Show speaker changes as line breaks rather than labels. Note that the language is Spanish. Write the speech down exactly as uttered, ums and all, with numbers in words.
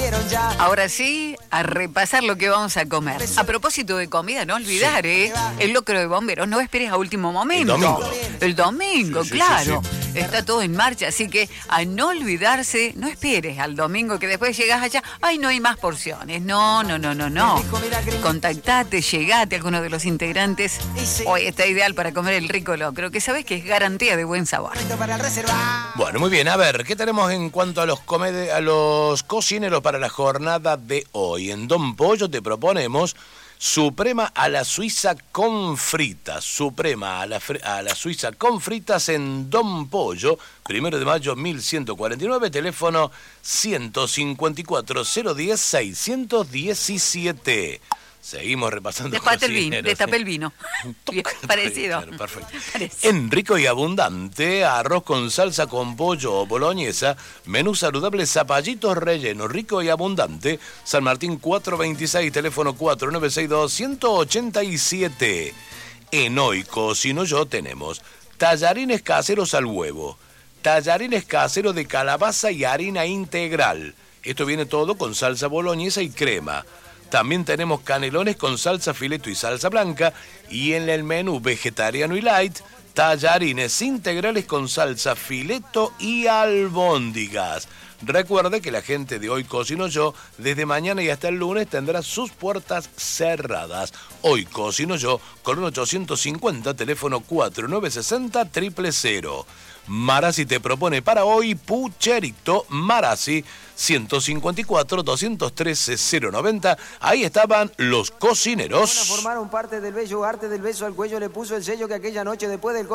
Ahora sí, a repasar lo que vamos a comer. A propósito de comida, no olvidar, sí. ¿eh? El locro de bomberos, no esperes a último momento.
El domingo.
El domingo, sí, sí, claro. Sí, sí. Está todo en marcha, así que a no olvidarse, no esperes al domingo que después llegas allá, ay, no hay más porciones. No, no, no, no, no. Contactate, llegate a alguno de los integrantes. Hoy está ideal para comer el rico locro, que sabes que es garantía de buen sabor.
Bueno, muy bien. A ver, ¿qué tenemos en cuanto a los, comede- a los cocineros para la jornada de hoy? En Don Pollo te proponemos Suprema a la Suiza con fritas. Suprema a la, fr- a la Suiza con fritas en Don Pollo, primero de mayo mil ciento cuarenta y nueve, teléfono ciento cincuenta y cuatro, cero diez, seiscientos diecisiete. Seguimos repasando.
Destapé el vino, destapé el vino. Bien, parecido.
Claro, perfecto.
Parecido.
En rico y abundante, arroz con salsa con pollo o boloñesa, menú saludable, zapallitos rellenos, rico y abundante, San Martín cuatrocientos veintiséis, teléfono cuatro nueve seis dos, uno ocho siete. En Hoy Cocino Yo tenemos tallarines caseros al huevo, tallarines caseros de calabaza y harina integral. Esto viene todo con salsa boloñesa y crema. También tenemos canelones con salsa fileto y salsa blanca. Y en el menú vegetariano y light, tallarines integrales con salsa fileto y albóndigas. Recuerde que la gente de Hoy Cocino Yo, desde mañana y hasta el lunes, tendrá sus puertas cerradas. Hoy Cocino Yo, con un ochocientos cincuenta, teléfono cuatro nueve seis cero, cero cero cero. Marasi te propone para hoy pucherito Marasi, ciento cincuenta y cuatro, doscientos trece, cero noventa. Ahí estaban los cocineros.
Formaron parte del bello arte del beso al cuello, le puso el sello que aquella noche después del